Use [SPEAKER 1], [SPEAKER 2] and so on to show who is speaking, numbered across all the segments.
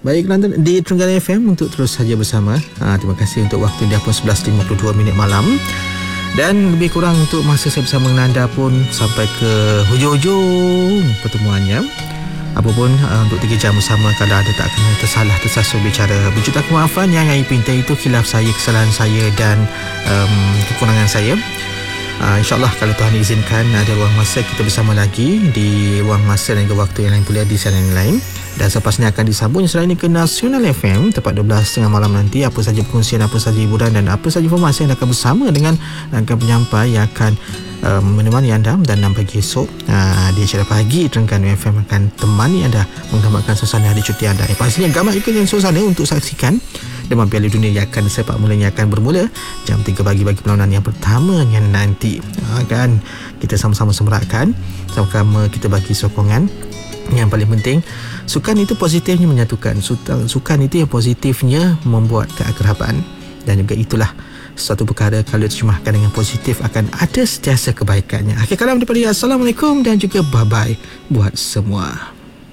[SPEAKER 1] Baik, Kelantan di Terengganu FM untuk terus saja bersama. Terima kasih untuk waktu dia pun 11.52 malam. Dan lebih kurang untuk masa saya bersama dengan anda pun sampai ke hujung-hujung pertemuannya. Apapun untuk 3 jam bersama, kalau ada tak kena tersalah tersasul bicara, berjuta kemaafan yang pinta itu khilaf saya, kesalahan saya dan kekurangan saya. InsyaAllah kalau Tuhan izinkan ada ruang masa kita bersama lagi di ruang masa dan juga waktu yang lain pula di sana yang lain. Dan selepasnya akan disambung selain ini ke Nasional FM tepat 12.30 malam nanti. Apa saja perkongsian, apa saja hiburan dan apa saja informasi yang akan bersama dengan rangkaian penyampai yang akan menemani anda. Dan 6 pagi esok di acara pagi Terengganu FM akan temani anda menggambarkan suasana hari cuti anda. Pastinya gambar ikut suasana untuk saksikan Demam Piala Dunia yang akan sepak mulanya akan bermula jam 3 pagi bagi perlawanan yang pertamanya nanti. Kan kita sama-sama semarakkan, sama-sama kita bagi sokongan. Yang paling penting, sukan itu positifnya menyatukan. Sukan itu yang positifnya membuat keakraban. Dan juga itulah suatu perkara kalau diterjemahkan dengan positif akan ada sentiasa kebaikannya. Akhir kalam daripada Assalamualaikum dan juga bye-bye buat semua.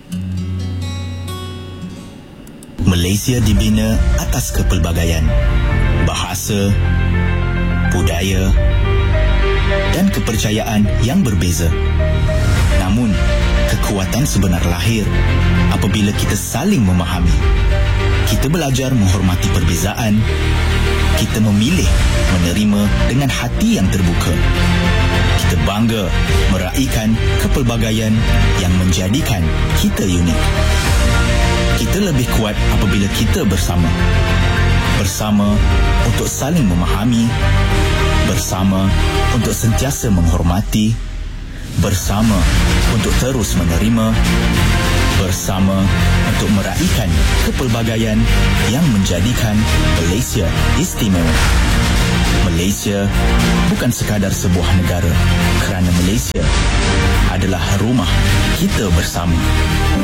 [SPEAKER 2] Malaysia dibina atas kepelbagaian bahasa, budaya dan kepercayaan yang berbeza. Namun, kekuatan sebenar lahir apabila kita saling memahami. Kita belajar menghormati perbezaan. Kita memilih menerima dengan hati yang terbuka. Kita bangga meraihkan kepelbagaian yang menjadikan kita unik. Kita lebih kuat apabila kita bersama. Bersama untuk saling memahami. Bersama untuk sentiasa menghormati. Bersama untuk terus menerima. Bersama untuk meraihkan kepelbagaian yang menjadikan Malaysia istimewa. Malaysia bukan sekadar sebuah negara, kerana Malaysia adalah rumah kita bersama.